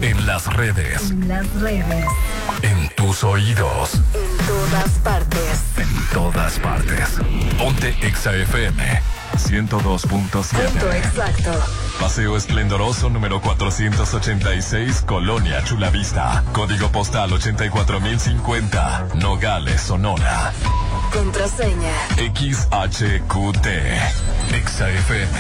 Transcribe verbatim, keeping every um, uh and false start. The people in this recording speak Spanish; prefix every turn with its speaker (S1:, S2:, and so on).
S1: En las redes.
S2: En las redes.
S1: En tus oídos.
S2: En todas partes.
S1: En todas partes. Ponte Exa F M ciento dos punto siete.
S2: Punto exacto.
S1: Paseo Esplendoroso número cuatrocientos ochenta y seis, Colonia Chulavista. Código postal ochenta y cuatro mil cincuenta, Nogales, Sonora.
S2: Contraseña
S1: X H Q T. Exa F M.